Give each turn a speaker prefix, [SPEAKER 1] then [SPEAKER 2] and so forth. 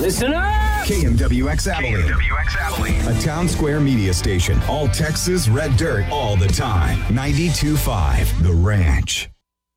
[SPEAKER 1] Listen up!
[SPEAKER 2] KMWX Abilene. A Town Square media station. All Texas red dirt all the time. 92.5 The Ranch.